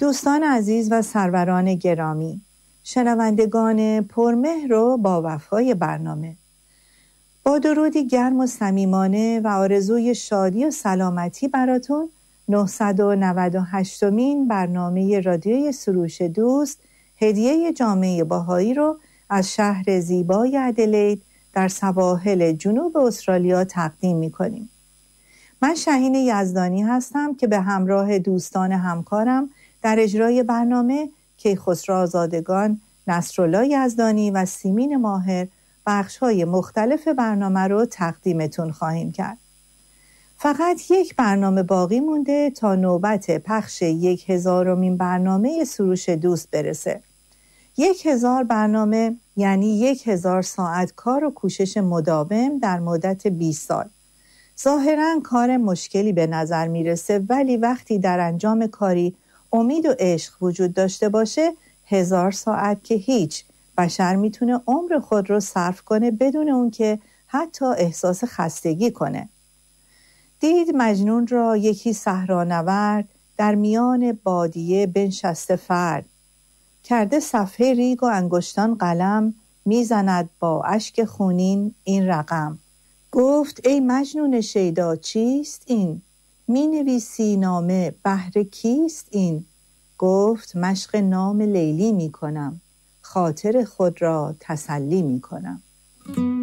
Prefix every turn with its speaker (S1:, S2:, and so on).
S1: دوستان عزیز و سروران گرامی، شنوندگان پرمهر و با وفای برنامه، با درودی گرم و صمیمانه و آرزوی شادی و سلامتی براتون 998مین برنامه رادیوی سروش دوست هدیه جامعه بهایی رو از شهر زیبای ادلید در سواحل جنوب استرالیا تقدیم می‌کنیم. من شهین یزدانی هستم که به همراه دوستان همکارم در اجرای برنامه کیخسرو آزادگان، نصرالله یزدانی و سیمین ماهر بخش‌های مختلف برنامه رو تقدیمتون خواهیم کرد. فقط یک برنامه باقی مونده تا نوبت پخش 1000مین برنامه سروش دوست برسه. 1000 برنامه یعنی 1000 ساعت کار و کوشش مداوم در مدت 20 سال. ظاهراً کار مشکلی به نظر میرسه، ولی وقتی در انجام کاری امید و عشق وجود داشته باشه 1000 ساعت که هیچ. بشر میتونه عمر خود رو صرف کنه بدون اون که حتی احساس خستگی کنه. دید مجنون را یکی صحرانورد، در میان بادیه بنشسته فرد. کرده صفحه ریگ و انگشتان قلم، میزند با اشک خونین این رقم. گفت ای مجنون شیدا چیست این؟ می نویسی نامه بهر کیست این؟ گفت مشق نام لیلی می کنم، خاطر خود را تسلی می کنم.